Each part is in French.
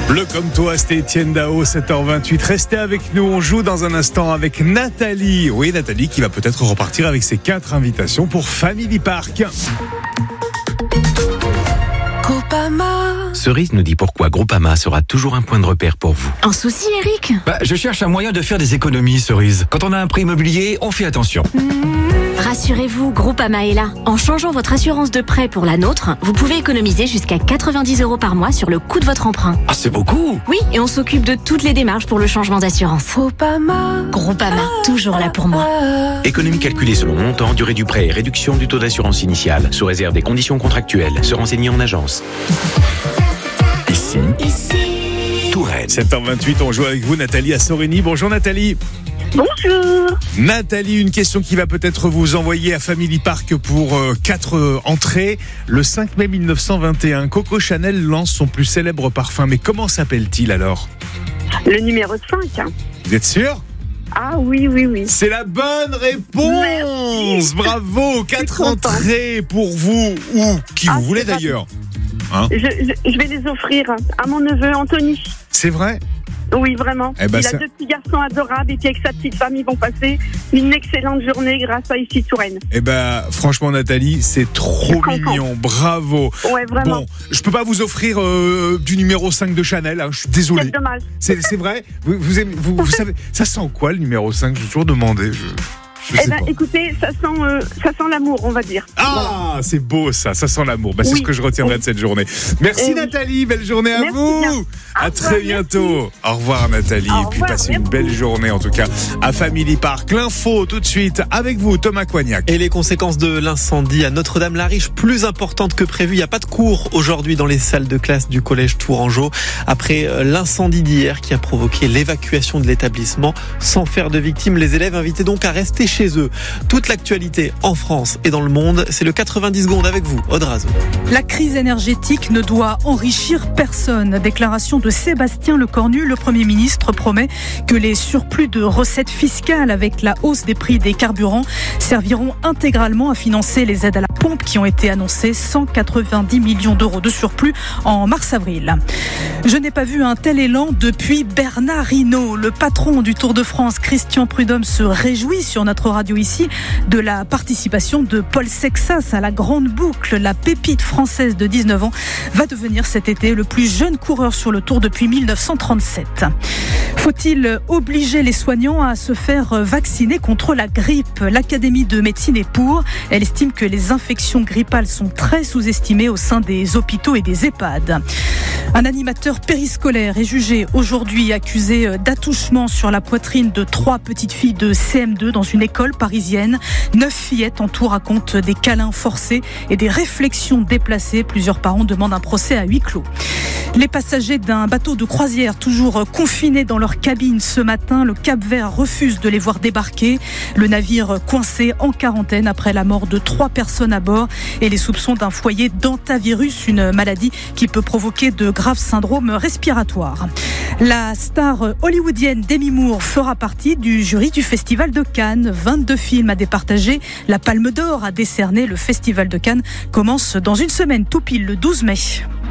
Bleu comme toi, c'était Étienne Dao, 7h28. Restez avec nous, on joue dans un instant avec Nathalie. Oui, Nathalie qui va peut-être repartir avec ses 4 invitations pour Family Park. Cerise nous dit pourquoi Groupama sera toujours un point de repère pour vous. Un souci, Eric ? Je cherche un moyen de faire des économies, Cerise. Quand on a un prêt immobilier, on fait attention. Rassurez-vous, Groupama est là. En changeant votre assurance de prêt pour la nôtre, vous pouvez économiser jusqu'à 90 € par mois sur le coût de votre emprunt. Ah, c'est beaucoup! Oui, et on s'occupe de toutes les démarches pour le changement d'assurance. Groupama, toujours là pour moi. Économie calculée selon montant, durée du prêt et réduction du taux d'assurance initiale, sous réserve des conditions contractuelles. Se renseigner en agence. Ici, Touraine. 7h28, on joue avec vous, Nathalie à Sorigny. Bonjour Nathalie. Bonjour. Nathalie, une question qui va peut-être vous envoyer à Family Park pour 4 entrées. Le 5 mai 1921, Coco Chanel lance son plus célèbre parfum. Mais comment s'appelle-t-il alors ? Le numéro 5. Vous êtes sûr ? Ah oui. C'est la bonne réponse. Merci. Bravo, 4 entrées pour vous ou qui vous voulez d'ailleurs. Je vais les offrir à mon neveu Anthony. C'est vrai ? Oui, vraiment. Eh ben, il a 2 petits garçons adorables et puis avec sa petite femme, ils vont passer une excellente journée grâce à Ici Touraine. Eh ben, franchement, Nathalie, c'est trop mignon. Bravo. Ouais, vraiment. Bon, je peux pas vous offrir du numéro 5 de Chanel. Je suis désolé. C'est dommage. C'est vrai. Vous savez, ça sent quoi le numéro 5 ? J'ai toujours demandé. Écoutez, ça sent l'amour, on va dire. Ah, voilà. C'est beau ça sent l'amour. C'est ce que je retiendrai de cette journée. Merci Nathalie, belle journée à vous. Bien. À très bientôt. Au revoir Nathalie. Et puis passez une belle journée en tout cas à Family Park. L'info tout de suite avec vous, Thomas Coignac. Et les conséquences de l'incendie à Notre-Dame-la-Riche, plus importantes que prévu. Il n'y a pas de cours aujourd'hui dans les salles de classe du collège Tourangeau après l'incendie d'hier qui a provoqué l'évacuation de l'établissement sans faire de victimes. Les élèves invités donc à rester chez eux. Toute l'actualité en France et dans le monde, c'est le 90 secondes avec vous, Aude Razo. La crise énergétique ne doit enrichir personne. Déclaration de Sébastien Lecornu. Le Premier ministre promet que les surplus de recettes fiscales avec la hausse des prix des carburants serviront intégralement à financer les aides à la pompe qui ont été annoncées. 190 millions d'euros de surplus en mars-avril. Je n'ai pas vu un tel élan depuis Bernard Hinault. Le patron du Tour de France, Christian Prudhomme, se réjouit sur notre radio ici de la participation de Paul Sexas à la Grande Boucle. La pépite française de 19 ans va devenir cet été le plus jeune coureur sur le Tour depuis 1937. Faut-il obliger les soignants à se faire vacciner contre la grippe ? L'Académie de médecine est pour. Elle estime que les infections grippales sont très sous-estimées au sein des hôpitaux et des EHPAD. Un animateur périscolaire est jugé aujourd'hui, accusé d'attouchement sur la poitrine de 3 petites filles de CM2 dans une école parisienne. 9 fillettes en tout racontent des câlins forcés et des réflexions déplacées. Plusieurs parents demandent un procès à huis clos. Les passagers d'un bateau de croisière toujours confinés dans leur cabine ce matin, le Cap-Vert refuse de les voir débarquer. Le navire coincé en quarantaine après la mort de 3 personnes à bord et les soupçons d'un foyer d'hantavirus, une maladie qui peut provoquer de graves syndromes respiratoires. La star hollywoodienne Demi Moore fera partie du jury du Festival de Cannes. 22 films à départager. La Palme d'Or a décerné. Le Festival de Cannes commence dans une semaine, tout pile le 12 mai.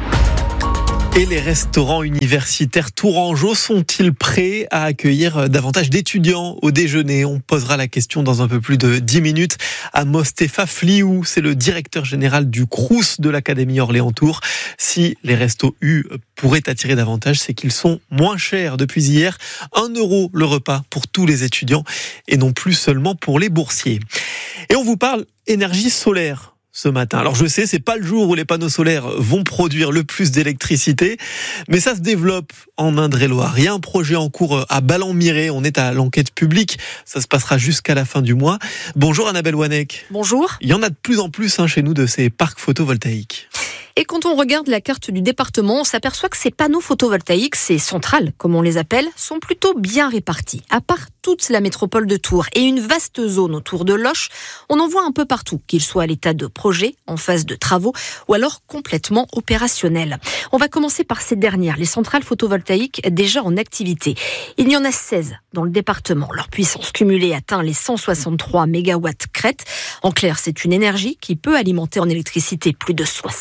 Et les restaurants universitaires tourangeaux sont-ils prêts à accueillir davantage d'étudiants au déjeuner ? On posera la question dans un peu plus de 10 minutes à Mostefa Fliou, c'est le directeur général du Crous de l'Académie Orléans-Tours. Si les restos U pourraient attirer davantage, c'est qu'ils sont moins chers. Depuis hier, 1 € le repas pour tous les étudiants et non plus seulement pour les boursiers. Et on vous parle énergie solaire ce matin. Alors je sais, c'est pas le jour où les panneaux solaires vont produire le plus d'électricité, mais ça se développe en Indre-et-Loire. Il y a un projet en cours à Ballon-Miré, on est à l'enquête publique, ça se passera jusqu'à la fin du mois. Bonjour Annabelle Wanek. Bonjour. Il y en a de plus en plus chez nous de ces parcs photovoltaïques. Et quand on regarde la carte du département, on s'aperçoit que ces panneaux photovoltaïques, ces centrales, comme on les appelle, sont plutôt bien répartis. À part toute la métropole de Tours et une vaste zone autour de Loches, on en voit un peu partout, qu'ils soient à l'état de projet, en phase de travaux, ou alors complètement opérationnels. On va commencer par ces dernières, les centrales photovoltaïques déjà en activité. Il y en a 16 dans le département. Leur puissance cumulée atteint les 163 mégawatts crête. En clair, c'est une énergie qui peut alimenter en électricité plus de 65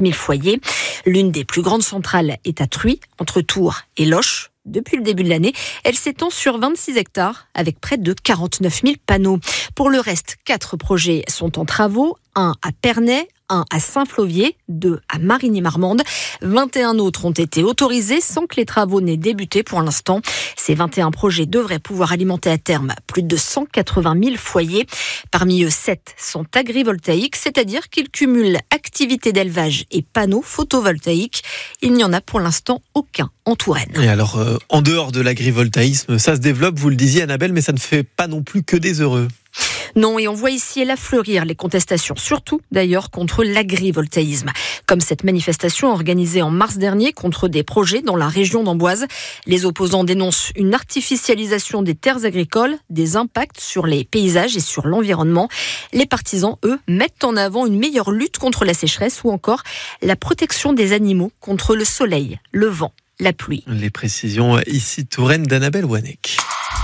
000 foyers. L'une des plus grandes centrales est à Truy, entre Tours et Loches. Depuis le début de l'année, elle s'étend sur 26 hectares avec près de 49 000 panneaux. Pour le reste, 4 projets sont en travaux, un à Pernay, un à Saint-Flovier, 2 à Marigny-Marmande. 21 autres ont été autorisés sans que les travaux n'aient débuté pour l'instant. Ces 21 projets devraient pouvoir alimenter à terme plus de 180 000 foyers. Parmi eux, 7 sont agrivoltaïques, c'est-à-dire qu'ils cumulent activité d'élevage et panneaux photovoltaïques. Il n'y en a pour l'instant aucun en Touraine. Et alors, en dehors de l'agrivoltaïsme, ça se développe, vous le disiez Annabelle, mais ça ne fait pas non plus que des heureux. Non, et on voit ici et là fleurir les contestations, surtout d'ailleurs contre l'agrivoltaïsme. Comme cette manifestation organisée en mars dernier contre des projets dans la région d'Amboise. Les opposants dénoncent une artificialisation des terres agricoles, des impacts sur les paysages et sur l'environnement. Les partisans, eux, mettent en avant une meilleure lutte contre la sécheresse ou encore la protection des animaux contre le soleil, le vent, la pluie. Les précisions ici Touraine d'Annabelle Wanek.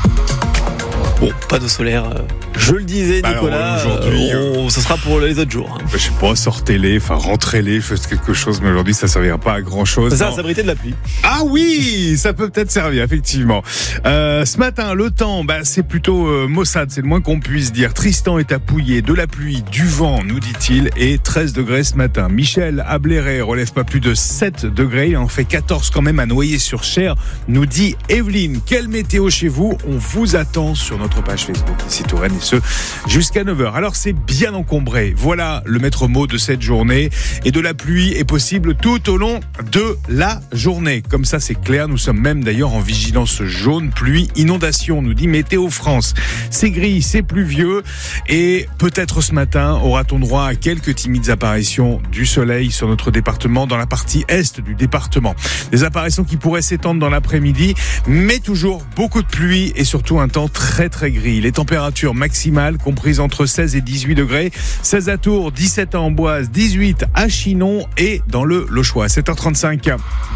Bon, panneau solaire, je le disais Nicolas, alors, aujourd'hui, ce sera pour les autres jours. Je sais pas, sortez-les, rentrez-les, faites quelque chose, mais aujourd'hui ça servira pas à grand chose. Ça s'abriter de la pluie. Ah oui, ça peut peut-être servir, effectivement. Ce matin, le temps, c'est plutôt maussade, c'est le moins qu'on puisse dire. Tristan est à Pouillet, de la pluie, du vent, nous dit-il, et 13 degrés ce matin. Michel à Bléré relève pas plus de 7 degrés, il en fait 14 quand même à Noyer-sur-Cher, nous dit Evelyne. Quelle météo chez vous? On vous attend sur notre page Facebook ici Touraine, et ce jusqu'à 9h. Alors c'est bien encombré. Voilà le maître mot de cette journée. Et de la pluie est possible tout au long de la journée. Comme ça c'est clair. Nous sommes même d'ailleurs en vigilance jaune pluie inondation, nous dit Météo France. C'est gris, c'est pluvieux et peut-être ce matin aura-t-on droit à quelques timides apparitions du soleil sur notre département, dans la partie est du département. Des apparitions qui pourraient s'étendre dans l'après-midi, mais toujours beaucoup de pluie et surtout un temps très très gris. Les températures maximales comprises entre 16 et 18 degrés. 16 à Tours, 17 à Amboise, 18 à Chinon et dans le Lochois. 7h35.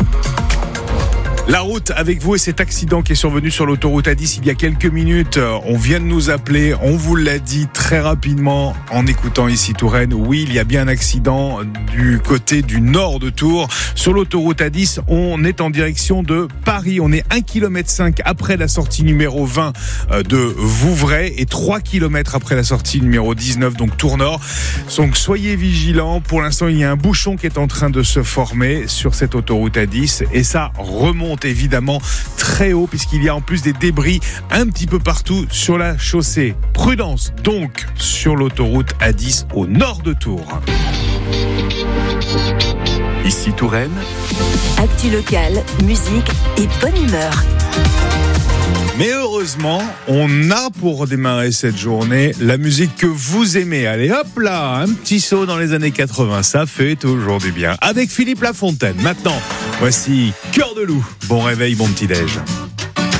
La route avec vous et cet accident qui est survenu sur l'autoroute A10 il y a quelques minutes. On vient de nous appeler, on vous l'a dit très rapidement en écoutant ici Touraine. Oui, il y a bien un accident du côté du nord de Tours. Sur l'autoroute A10, on est en direction de Paris. On est 1,5 km après la sortie numéro 20 de Vouvray et 3 km après la sortie numéro 19, donc Tours Nord. Donc soyez vigilants. Pour l'instant, il y a un bouchon qui est en train de se former sur cette autoroute A10 et ça remonte évidemment très haut puisqu'il y a en plus des débris un petit peu partout sur la chaussée. Prudence donc sur l'autoroute A10 au nord de Tours. Ici Touraine. Actu locale, musique et bonne humeur. Mais heureusement, on a pour redémarrer cette journée la musique que vous aimez. Allez hop là, un petit saut dans les années 80, ça fait toujours du bien. Avec Philippe Lafontaine. Maintenant, voici Cœur de loup. Bon réveil, bon petit-déj.